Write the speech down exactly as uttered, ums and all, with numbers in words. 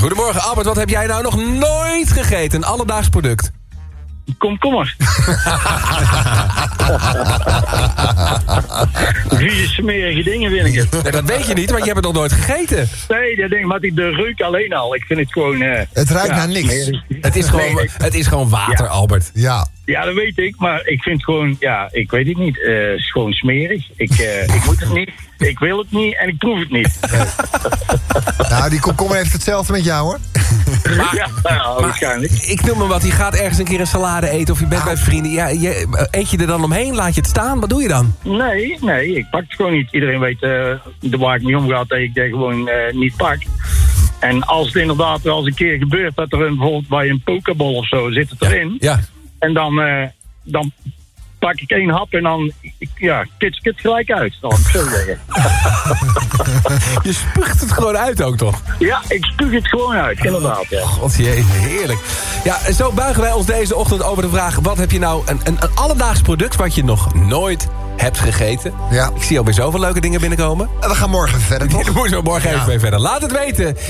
Goedemorgen, Albert. Wat heb jij nou nog nooit gegeten? Een alledaags product. Komkommer. Vieze smerige dingen vind ik het. Nee, dat weet je niet, want je hebt het nog nooit gegeten. Nee, dat ding, maar die de reuk alleen al. Ik vind het gewoon... Uh, het ruikt ja, naar niks. Smerig. Het is gewoon, Nee, het is gewoon water, Ja. Albert. Ja. Ja, dat weet ik, maar ik vind het gewoon... Ja, ik weet het niet. Het uh, is gewoon smerig. Ik, uh, ik moet het niet. Ik wil het niet en ik proef het niet. Nou, die komkommer heeft hetzelfde met jou, hoor. Maar, ja, nou, waarschijnlijk. Ik noem maar wat, je gaat ergens een keer een salade eten of je bent bij vrienden. Ja, je, eet je er dan omheen? Laat je het staan? Wat doe je dan? Nee, nee, ik pak het gewoon niet. Iedereen weet uh, de waar ik mee omga dat ik dat gewoon uh, niet pak. En als het inderdaad wel eens een keer gebeurt dat er een, bijvoorbeeld bij een pokeball of zo zit het erin. Ja. En dan, uh, dan pak ik één hap en dan, ja, kits kits gelijk uit. Dan ik zo zeggen. Je spuugt het gewoon uit ook, toch? Ja, ik spuug het gewoon uit, inderdaad. Ja. God jee, heerlijk. Ja, en zo buigen wij ons deze ochtend over de vraag... wat heb je nou, een, een, een alledaags product wat je nog nooit hebt gegeten? Ja. Ik zie alweer zoveel leuke dingen binnenkomen. En we gaan morgen verder, toch? Daar moeten we morgen Ja. even mee verder. Laat het weten